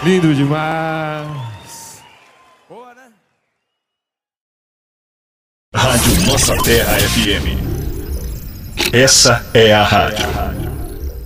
Lindo demais. Boa, né? Rádio Nossa Terra FM. Essa é a rádio.